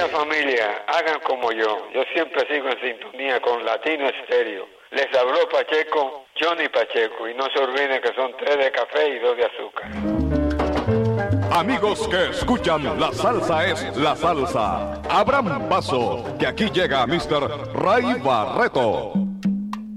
Querida familia, hagan como yo. Yo siempre sigo en sintonía con Latino Estéreo. Les habló Pacheco, Johnny Pacheco. Y no se olviden que son 3 de café y 2 de azúcar. Amigos que escuchan, la salsa es la salsa. Abran paso, que aquí llega Mr. Ray Barreto.